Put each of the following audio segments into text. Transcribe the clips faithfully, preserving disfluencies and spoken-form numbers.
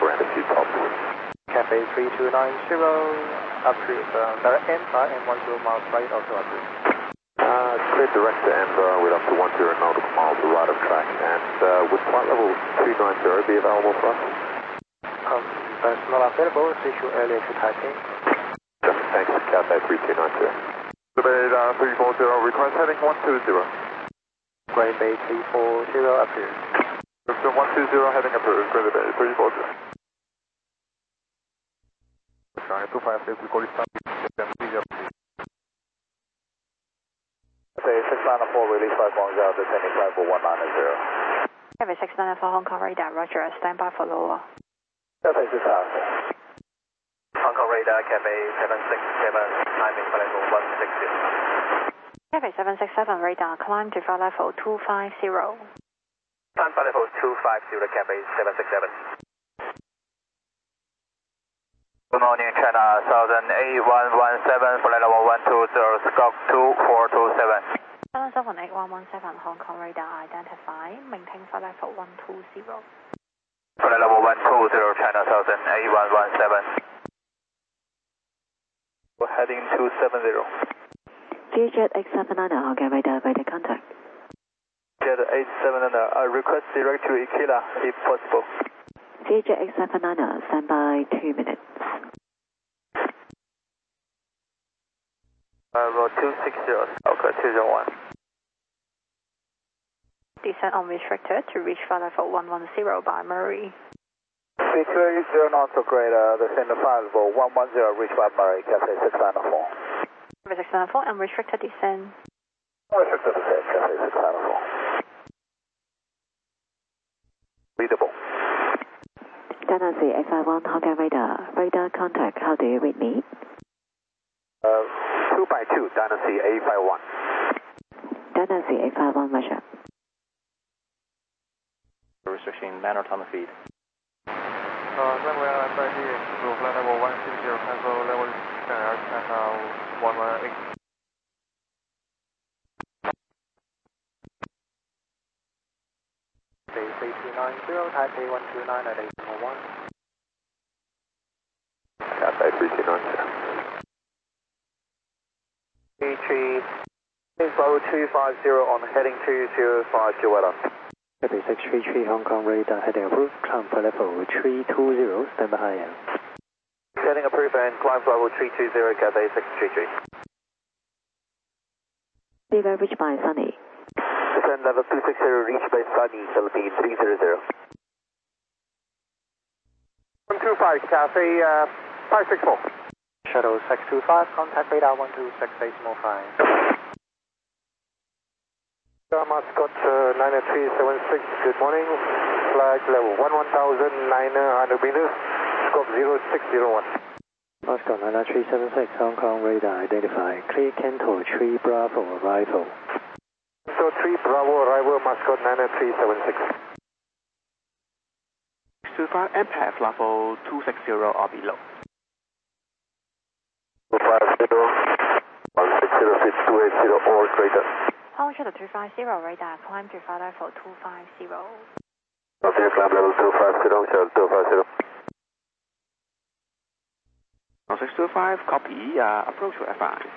over and a few tops. Cafe three two nine zero, approved. Uh, direct Amber and one zero miles right, also approved. Uh, clear direct to Amber with up to one zero nautical miles to right of track, and uh, would flight level two nine zero be available for us? Um, that's not available, it's issued earlier to Taipei. Sure, thanks, Cafe three two nine zero. Radar three four zero, request heading one two zero. Great Bay three four zero, approved. So one two zero heading approved, Great Bay three four zero. Sorry, two five six, we call it stop. Say six nine four, release five one zero, descending flight for one nine zero. Cafe six nine four, Hong Kong radar, roger, stand by for lower. Cafe six nine. Hong Kong radar, Cafe seven six seven, timing flight level one six zero. Cafe seven six seven, radar, climb to flight level two five zero. Climb flight level two five zero, Cafe seven six seven. Good morning, China, Southern A one one seven, flight level one two zero, scope two four two seven. seven seven eight one one seven, Hong Kong radar, identify, maintain flight level one two zero. Flight level one two zero, China, Southern A one one seven. We're heading two seven zero. Jet eight seven nine, Hong Kong radar, radar contact. Jet eight seven nine, I request direct to Ikila if possible. Jet eight seven nine, stand by two minutes. Uh, two six zero, okay, two zero one. Descend unrestricted to reach flight level one one zero by Murray. C two eight zero nautical radar, descend to flight level one one zero, reach by Murray, Cafe six nine four. Cafe six nine four, unrestricted descend. Unrestricted descend, Cafe six nine four. Readable. Dynasty eight five one, Hong Kong radar, radar contact, how do you read me? Uh, two by two, Dynasty eight five one. Dynasty eight five one, measure. Restriction, nine ton feet. Uh, runway right here, to flight level one six zero, cancel level ten, channel one one eight. Bay three two nine zero, Taipei one two nine at eight one. Cafe three two nine zero. three three, Bravo two five zero on heading two zero five, Joella. Cafe six three three, Hong Kong radar, heading approved, climb flight level three two zero, stand by I M. Heading approved and climb flight level three two zero, Cafe six three three. Lever reach by Sunny. Descend level two six zero, reach by Sunny, Philippines three zero zero. one two five, Cafe uh, five six four. Shuttle six two five, contact radar one two six eight small five. Mascot uh, nine three seven six, good morning. Flag level one one thousand nine hundred meters, scope zero six zero one. Mascot nine three seven six, Hong Kong radar, identify, clear Canto three Bravo arrival. So three Bravo arrival, Mascot nine three seven six. six two five, M P F level two six zero or below. two five zero, one six zero feet, two eight zero or greater. Hong Shuttle two five zero, radar, climb to flight level two five zero. Okay, climb level two five zero, Shuttle two five zero. six two five, copy, uh, approach to F I.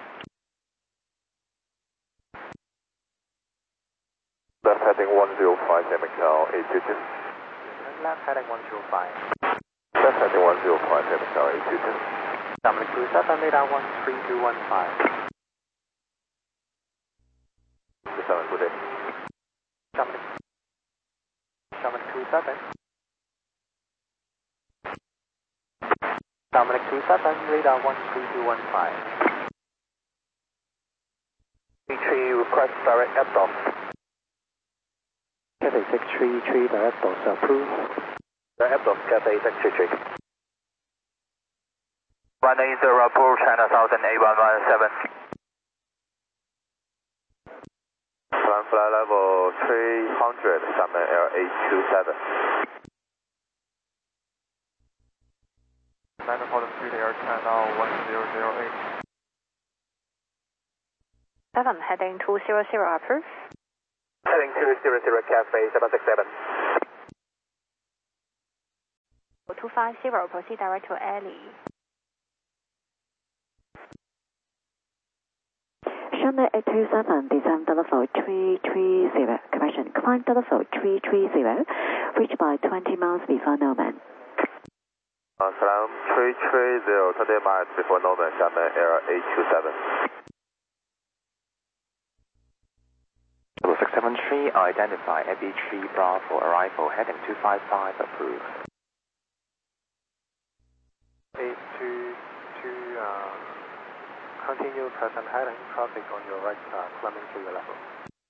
Left heading one zero five, Emmanuel eight two two. Left heading one zero five. Left heading one zero five, Emmanuel eight two two. Dominic two seven, radar one three two one five. seven, good day. Dominic, Dominic two seven. Dominic two seven, radar one three two one five. three three, request direct F D O S. Cafe six three three, direct D O S approved. Direct F D O S, Cafe six three three. one eight zero, approved, China, Southern A one one seven. Climb flight level three hundred, Summit L eight two seven. nine Holland Street Air Channel one zero zero eight. seven, heading two zero zero, approved. Heading two zero zero, Cafe seven six seven. two five zero, proceed direct to Ellie. Chinook eight two seven, descend level three three zero, correction, climb level three three zero, reach by twenty miles before Norman. Uh, Salam three three zero, twenty miles before Norman, Chinook Air eight two seven. six seven three, identify A B three Bravo, arrival heading two five five, approved. eight two two, uh, continue present heading, traffic on your right, uh, climbing to your level.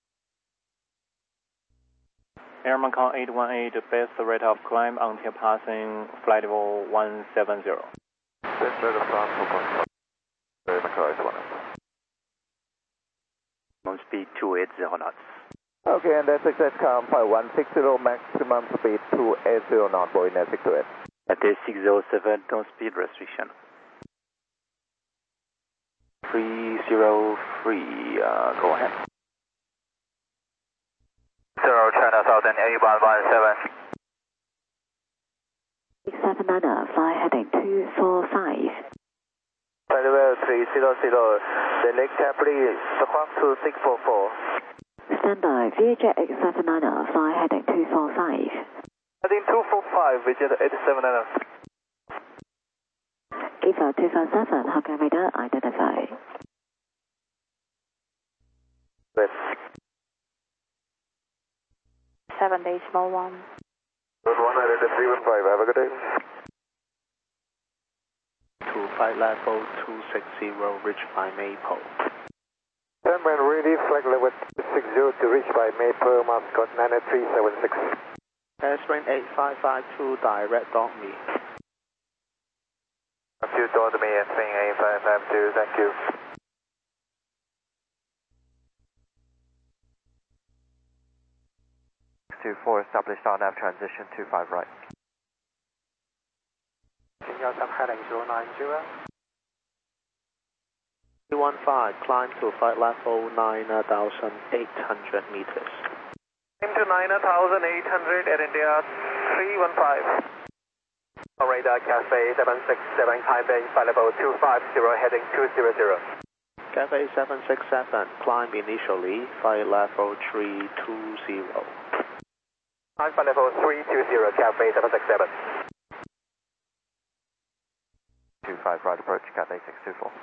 Air Macau eight one eight, best rate of climb until passing flight level one seven zero. Best rate of climb four point five. Air Macau eight one eight. Maximum speed two eighty knots. Okay, and that's success calm five one six zero, maximum speed two eighty knots, Boeing nine six two eight. At day six zero seven, no speed restriction. three zero three, uh, go ahead. Zero, China Southern eight one one seven. six seven niner, fly heading two four five. Farewell three zero zero, select please, Squawk to six four four. Stand by, Vietjet eight seven niner, fly heading two four five. Heading two four five, Vietjet eight seven niner. Evo two five seven, Hawker radar identify. Good. seven days, small one. Good one, I did three one five, have a good day. two five level two six zero, reach by Maple. Ten man ready, flag level six zero to reach by Maple, Mascot nine three seven six. Airstream eight five five two, direct dot me. Thank you, Dot me, Airstream eight five five two, thank you. two four, established R N A V transition two five right. Continue some heading zero nine zero. two one five, climb to flight level nine thousand eight hundred meters. Climb to nine thousand eight hundred at India three one five. Radar Cafe seven six seven, climbing flight level two five zero, heading two zero zero. Cafe seven six seven, climb initially, flight level three two zero. Climb flight level three two zero, Cafe seven six seven. two five right approach, Cafe six two four.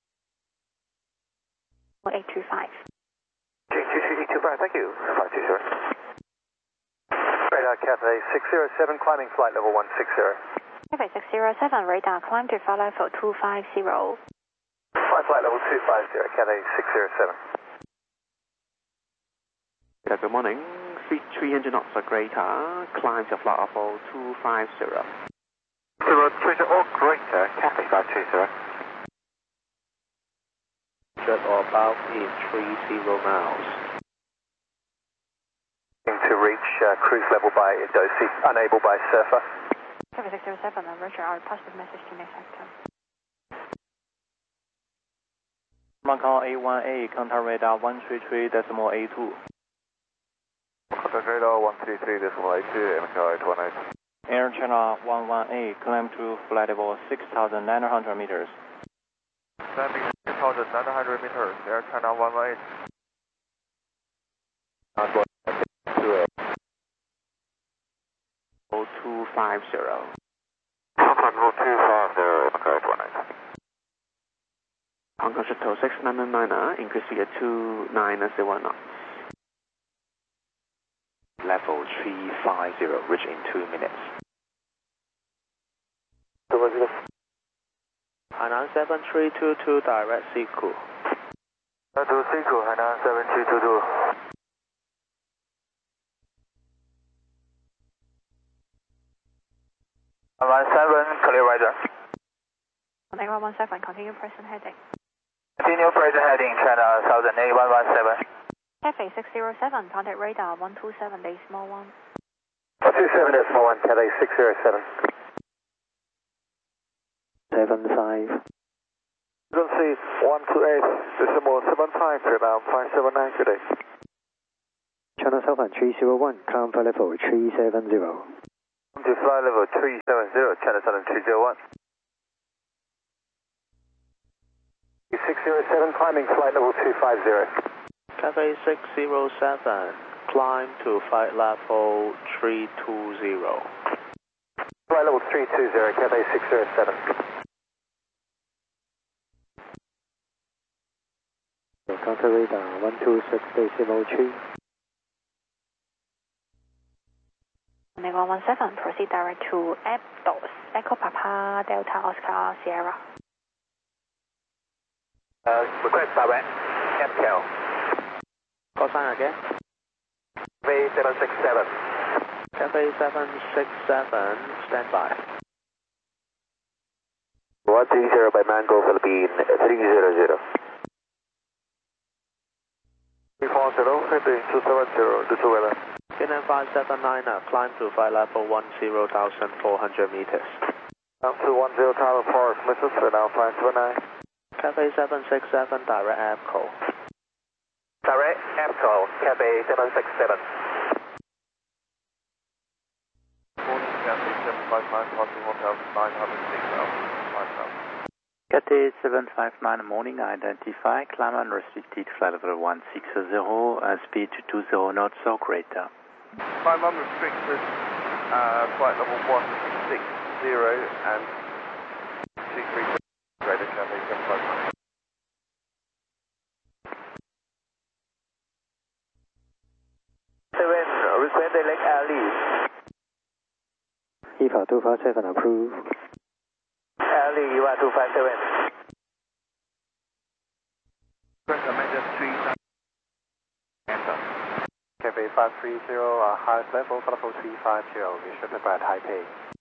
eight two five. two two three two five, thank you. five two zero. Radar Cafe six zero seven, climbing flight level one six zero. Cafe six zero seven, radar climb to flight level two five zero. Climb flight level two five zero, Cafe six zero seven. Yeah, good morning. Speed three hundred knots or greater, climb to flight level two five zero. Zero three zero or greater, Cafe five two zero. Jet or above in three zero miles. To reach uh, cruise level by Indosi, unable by surfer. Cafe six zero seven, Roger, our positive message to next sector. Macau eight one eight, contact radar one three three decimal eight two. Contact radar one three three decimal eight two, Air Macau eight one eight. Air China one one eight, climb to flight level six thousand nine hundred meters. Climbing six thousand nine hundred meters, Air China one one eight. two five zero. Contact two five zero, Air Macau eight one eight. Hong Kong Shuttle six nine nine, increase to two nine zero knots. Level three five zero, reach in two minutes. Hainan seven three two two, direct Siku. To Siku, Hainan seven three two two. one seven, clear rider. eight one one seven, continue present heading. Continue present heading, China Southern eight one one seven. Cafe six zero seven, contact radar one two seven, day small one. one two seven, decimal one, Cafe six zero seven. seven five. Don't see one two eight, decimal seven five, Vietnam five seven nine, good day. China Southern three zero one, climb flight level three seven zero. To flight level three seven zero, China Southern two zero one. six zero seven, climbing flight level two five zero. Cathay six zero seven, climb to flight level three two zero. Flight level three two zero, Cathay six zero seven. Counter radar one two six decimal three. one one seven, proceed direct to Aptos, Echo Papa, Delta Oscar Sierra. Uh, request direct, M T L. Call sign again. Cathay seven six seven. Cathay seven six seven, stand by. one three zero by Mango, Philippine three zero zero. three four zero, heading two seven zero, to Tuwela. K nine five seven niner, climb to flight level one zero thousand four hundred meters. Down to one zero Tower four, misses, and now five two nine. Cathay seven six seven, direct air call. Direct, M T L, Cathay seven six seven. Morning, Cathay seven five nine, passing one thousand nine hundred six thousand five thousand. Cathay seven five nine, morning, identify, climb unrestricted, flight level one six zero, uh, speed to two zero knots or greater. Climb unrestricted, uh, flight level one six zero and two three zero, greater Cathay seven five nine. Seven, request direct Ali. E F A two five seven, approve. Ali, you are two five seven. Recommended three enter. Cathay five three zero, uh, highest level, level three five zero, we should be at Taipei.